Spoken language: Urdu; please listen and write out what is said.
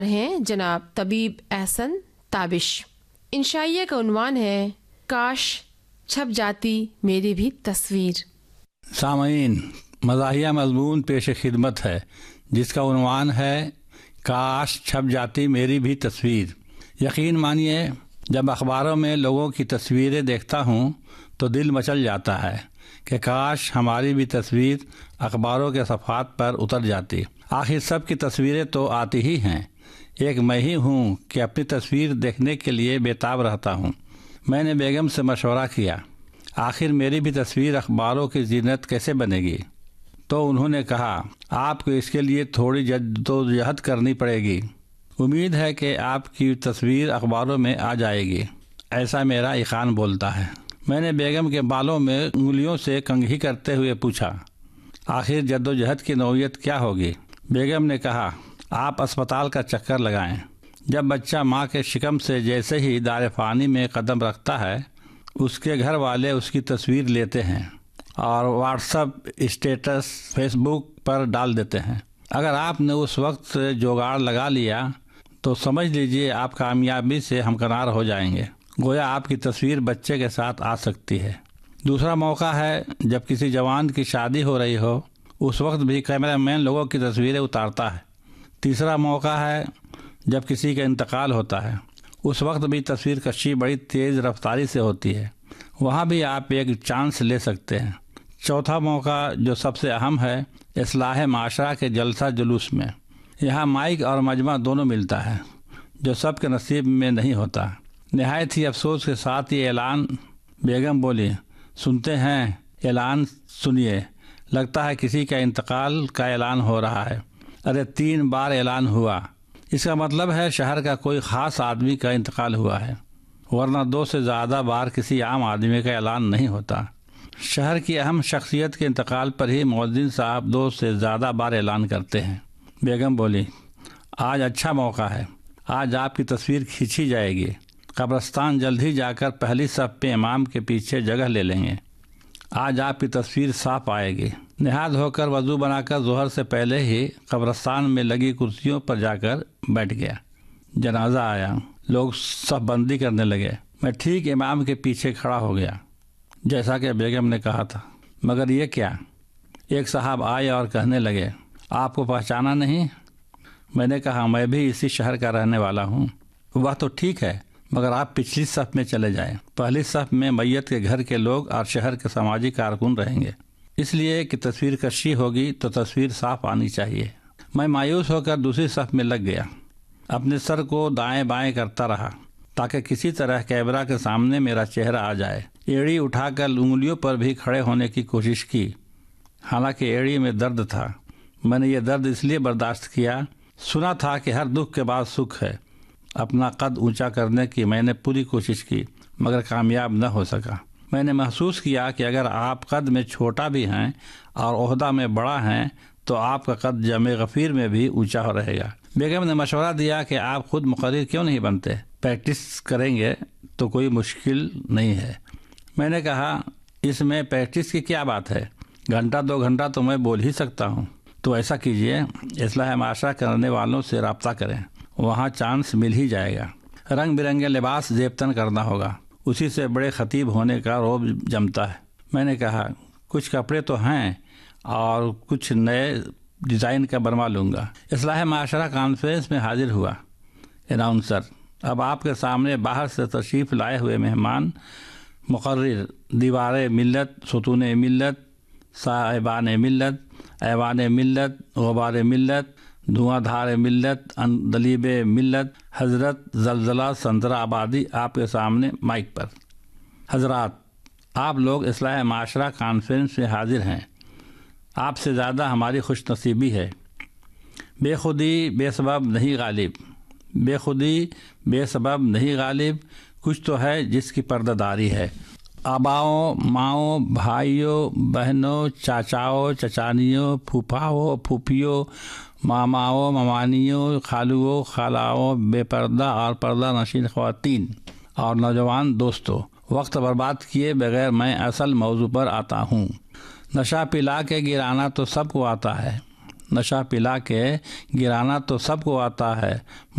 ہیں جناب طبیب احسن تابش۔ انشائیہ کا عنوان ہے کاش چھپ جاتی میری بھی تصویر۔ سامعین، مزاحیہ مضمون پیش خدمت ہے جس کا عنوان ہے کاش چھپ جاتی میری بھی تصویر۔ یقین مانیے، جب اخباروں میں لوگوں کی تصویریں دیکھتا ہوں تو دل مچل جاتا ہے کہ کاش ہماری بھی تصویر اخباروں کے صفحات پر اتر جاتی۔ آخر سب کی تصویریں تو آتی ہی ہیں، ایک میں ہی ہوں کہ اپنی تصویر دیکھنے کے لیے بےتاب رہتا ہوں۔ میں نے بیگم سے مشورہ کیا، آخر میری بھی تصویر اخباروں کی زینت کیسے بنے گی؟ تو انہوں نے کہا، آپ کو اس کے لیے تھوڑی جدوجہد کرنی پڑے گی۔ امید ہے کہ آپ کی تصویر اخباروں میں آ جائے گی، ایسا میرا ایقان بولتا ہے۔ میں نے بیگم کے بالوں میں انگلیوں سے کنگھی کرتے ہوئے پوچھا، آخر جدوجہد کی نوعیت کیا ہوگی؟ بیگم نے کہا، آپ اسپتال کا چکر لگائیں۔ جب بچہ ماں کے شکم سے جیسے ہی دار فانی میں قدم رکھتا ہے، اس کے گھر والے اس کی تصویر لیتے ہیں اور واٹس ایپ، اسٹیٹس، فیس بک پر ڈال دیتے ہیں۔ اگر آپ نے اس وقت جوگاڑ لگا لیا تو سمجھ لیجئے آپ کامیابی سے ہمکنار ہو جائیں گے، گویا آپ کی تصویر بچے کے ساتھ آ سکتی ہے۔ دوسرا موقع ہے جب کسی جوان کی شادی ہو رہی ہو، اس وقت بھی کیمرہ مین لوگوں کی تصویریں اتارتا ہے۔ تیسرا موقع ہے جب کسی کا انتقال ہوتا ہے، اس وقت بھی تصویر کشی بڑی تیز رفتاری سے ہوتی ہے، وہاں بھی آپ ایک چانس لے سکتے ہیں۔ چوتھا موقع جو سب سے اہم ہے، اصلاح معاشرہ کے جلسہ جلوس میں، یہاں مائک اور مجمع دونوں ملتا ہے، جو سب کے نصیب میں نہیں ہوتا۔ نہایت ہی افسوس کے ساتھ یہ اعلان، بیگم بولی، سنتے ہیں؟ اعلان سنیے، لگتا ہے کسی کا انتقال کا اعلان ہو رہا ہے۔ ارے 3 بار اعلان ہوا، اس کا مطلب ہے شہر کا کوئی خاص آدمی کا انتقال ہوا ہے، ورنہ 2 سے زیادہ بار کسی عام آدمی کا اعلان نہیں ہوتا۔ شہر کی اہم شخصیت کے انتقال پر ہی مؤذن صاحب 2 سے زیادہ بار اعلان کرتے ہیں۔ بیگم بولی، آج اچھا موقع ہے، آج آپ کی تصویر کھینچی جائے گی۔ قبرستان جلد ہی جا کر پہلی صف پہ امام کے پیچھے جگہ لے لیں گے، آج آپ کی تصویر صاف آئے گی۔ نہاد ہو کر وضو بنا کر ظہر سے پہلے ہی قبرستان میں لگی کرسیوں پر جا کر بیٹھ گیا۔ جنازہ آیا، لوگ صف بندی کرنے لگے، میں ٹھیک امام کے پیچھے کھڑا ہو گیا جیسا کہ بیگم نے کہا تھا۔ مگر یہ کیا؟ ایک صاحب آئے اور کہنے لگے، آپ کو پہچانا نہیں؟ میں نے کہا، میں بھی اسی شہر کا رہنے والا ہوں۔ وہ تو ٹھیک ہے، مگر آپ پچھلی صف میں چلے جائیں، پہلی صف میں میت کے گھر کے لوگ اور شہر کے سماجی کارکن رہیں گے، اس لیے کہ تصویر کشی ہوگی تو تصویر صاف آنی چاہیے۔ میں مایوس ہو کر دوسری صف میں لگ گیا، اپنے سر کو دائیں بائیں کرتا رہا تاکہ کسی طرح کیمرہ کے سامنے میرا چہرہ آ جائے۔ ایڑی اٹھا کر انگلیوں پر بھی کھڑے ہونے کی کوشش کی، حالانکہ ایڑی میں درد تھا۔ میں نے یہ درد اس لیے برداشت کیا، سنا تھا کہ ہر دکھ کے بعد سکھ ہے۔ اپنا قد اونچا کرنے کی میں نے پوری کوشش کی، مگر کامیاب نہ ہو سکا۔ میں نے محسوس کیا کہ اگر آپ قد میں چھوٹا بھی ہیں اور عہدہ میں بڑا ہیں تو آپ کا قد جمع غفیر میں بھی اونچا رہے گا۔ بیگم نے مشورہ دیا کہ آپ خود مقرر کیوں نہیں بنتے، پریکٹس کریں گے تو کوئی مشکل نہیں ہے۔ میں نے کہا، اس میں پریکٹس کی کیا بات ہے، 1-2 گھنٹہ تو میں بول ہی سکتا ہوں۔ تو ایسا کیجئے، اصلاح معاشرہ کرنے والوں سے رابطہ کریں، وہاں چانس مل ہی جائے گا۔ رنگ برنگے لباس زیبتن کرنا ہوگا، اسی سے بڑے خطیب ہونے کا روب جمتا ہے۔ میں نے کہا، کچھ کپڑے تو ہیں اور کچھ نئے ڈیزائن کا بنوا لوں گا۔ اصلاح معاشرہ کانفرنس میں حاضر ہوا۔ اناؤنسر، اب آپ کے سامنے باہر سے تشریف لائے ہوئے مہمان مقرر، دیوار ملت، ستون ملت، صاحبان ملت، ایوان ملت، غبار ملت، دھواں دھار ملت، اندلیب ملت، حضرت زلزلہ سنترا آبادی آپ کے سامنے مائک پر۔ حضرات، آپ لوگ اصلاح معاشرہ کانفرنس میں حاضر ہیں، آپ سے زیادہ ہماری خوش نصیبی ہے۔ بے خودی بے سبب نہیں غالب، بے خودی بے سبب نہیں غالب، کچھ تو ہے جس کی پردہ داری ہے۔ آباؤں، ماؤں، بھائیوں، بہنوں، چاچاؤں، چچانیوں، پھوپھاؤں، پھوپھیوں، ماماؤں، ممانیوں، خالوؤں، خالاؤں، بے پردہ اور پردہ نشین خواتین اور نوجوان دوستوں، وقت برباد کیے بغیر میں اصل موضوع پر آتا ہوں۔ نشہ پلا کے گرانا تو سب کو آتا ہے، نشہ پلا کے گرانا تو سب کو آتا ہے،